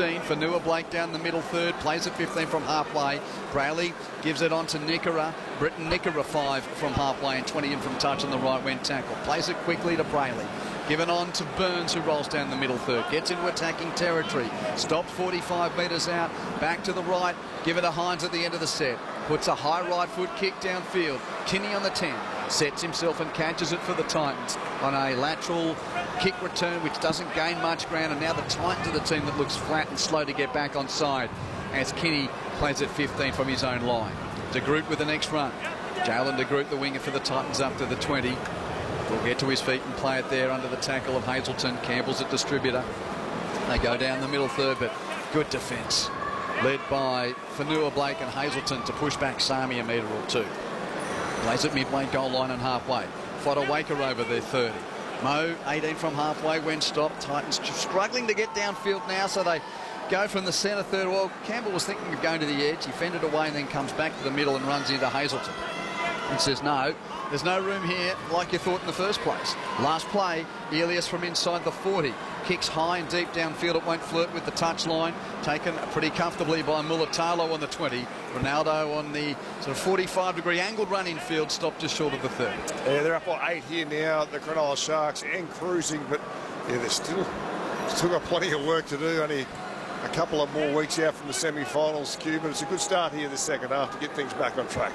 16. Fanua Blake down the middle third, plays at 15 from halfway. Brayley gives it on to Nickera. Britton Nickera 5 from halfway and 20 in from touch on the right when tackled. Plays it quickly to Brayley. Given on to Burns, who rolls down the middle third. Gets into attacking territory. Stopped 45 metres out. Back to the right. Give it to Hines at the end of the set. Puts a high right foot kick downfield. Kinney on the 10. Sets himself and catches it for the Titans on a lateral kick return, which doesn't gain much ground. And now the Titans are the team that looks flat and slow to get back on side as Kinney plays at 15 from his own line. De Groot with the next run. Jalen De Groot, the winger for the Titans, up to the 20. Will get to his feet and play it there under the tackle of Hazelton. Campbell's a distributor. They go down the middle third, but good defence. Led by Fanua Blake and Hazelton to push back Sami a metre or two. Plays at midway, goal line and halfway. Fodawaker over their 30. Mo, 18 from halfway when stopped. Titans struggling to get downfield now, so they go from the centre third. Well, Campbell was thinking of going to the edge. He fended away and then comes back to the middle and runs into Hazelton. And says, no, there's no room here like you thought in the first place. Last play, Elias from inside the 40. Kicks high and deep downfield. It won't flirt with the touchline. Taken pretty comfortably by Mulatalo on the 20. Ronaldo on the sort of 45-degree angled run infield, stopped just short of the 30. Yeah, they're up by 8 here now, the Cronulla Sharks, and cruising, but yeah, they're still got plenty of work to do. Only a couple of more weeks out from the semi-finals, Q, but it's a good start here the second half to get things back on track.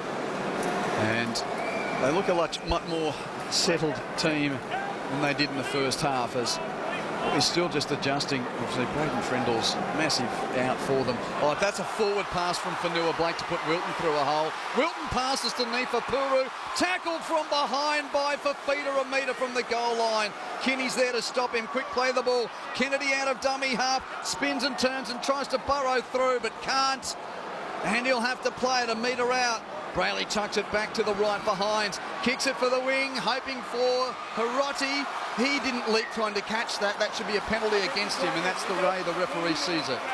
And they look a much more settled team than they did in the first half, as he's still just adjusting. Obviously, Braden Frendall's massive out for them. Oh, that's a forward pass from Fanua Blake to put Wilton through a hole. Wilton passes to Nifa Puru, tackled from behind by Fafita, a metre from the goal line. Kinney's there to stop him. Quick play the ball. Kennedy out of dummy half, spins and turns and tries to burrow through, but can't. And he'll have to play it a metre out. Brayley chucks it back to the right for Hines. Kicks it for the wing, hoping for Hiroti. He didn't leap trying to catch that. That should be a penalty against him, and that's the way the referee sees it.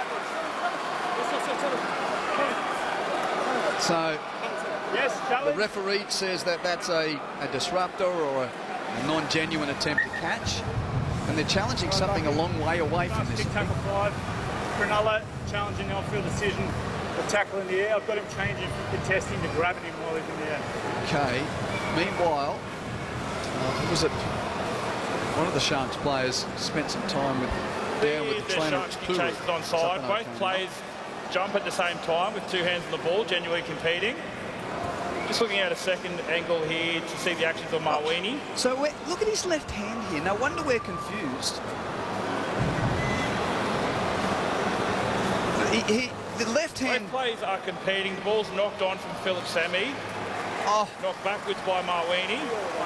So the referee says that that's a disruptor or a non-genuine attempt to catch, and they're challenging something a long way away from this. Tackle 5, Cronulla challenging the on-field decision. The tackle in the air. I've got him changing from contesting to grabbing him while he's in the air. Okay. Meanwhile, was it one of the Sharks players spent some time with the trainer? Sharks chases on side. Both players jump at the same time with two hands on the ball, genuinely competing. Just looking at a second angle here to see the actions of Mawini. So look at his left hand here. No wonder we're confused. The left hand. Both players are competing. The ball's knocked on from Philip Sami. Oh. Knocked backwards by Mawini.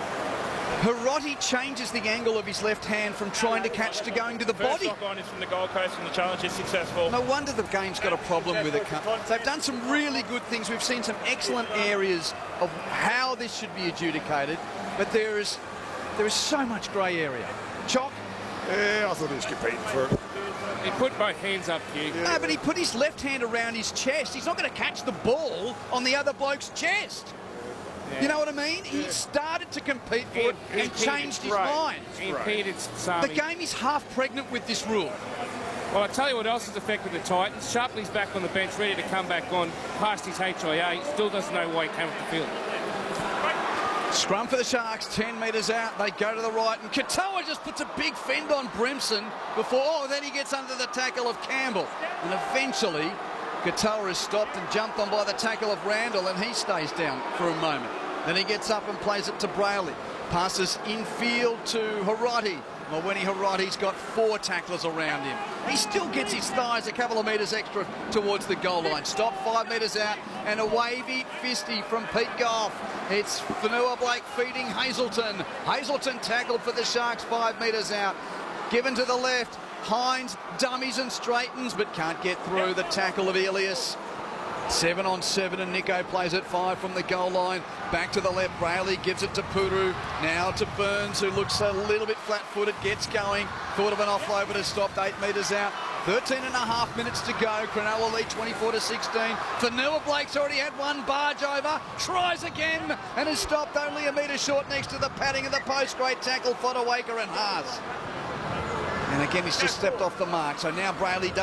Hiroti changes the angle of his left hand from trying to catch to going to the body. First knock on is from the Gold Coast and the challenge is successful. No wonder the game's got a problem with it. They've done some really good things. We've seen some excellent areas of how this should be adjudicated, but there is so much grey area. Chock? Yeah, I thought he was competing for it. He put both hands up here. Yeah. No, but he put his left hand around his chest. He's not going to catch the ball on the other bloke's chest. Yeah. You know what I mean? Yeah. He started to compete for it and changed his mind. The game is half pregnant with this rule. Well, I'll tell you what else has affected the Titans. Sharpley's back on the bench, ready to come back on past his HIA. Still doesn't know why he came off the field. Scrum for the Sharks, 10 metres out. They go to the right, and Katoa just puts a big fend on Brimson before, then he gets under the tackle of Campbell. And eventually, Katoa is stopped and jumped on by the tackle of Randall, and he stays down for a moment. Then he gets up and plays it to Brayley. Passes infield to Hiroti. Well, when Hiroti's got 4 tacklers around him. He still gets his thighs a couple of metres extra towards the goal line. Stop 5 metres out, and a wavy fisty from Pete Goff. It's Fanua Blake feeding Hazelton. Hazelton tackled for the Sharks 5 metres out. Given to the left. Hines dummies and straightens, but can't get through the tackle of Elias. 7 on 7, and Nico plays it 5 from the goal line. Back to the left, Brayley gives it to Puru. Now to Burns, who looks a little bit flat-footed, gets going. Thought of an offload, but has stopped 8 metres out. 13.5 minutes to go. Cronulla lead 24-16. Fanua Blake's already had one barge over. Tries again and is stopped only a metre short next to the padding of the post. Great tackle, Fodawaker and Haas. And again, he's just stepped off the mark. So now Brayley does.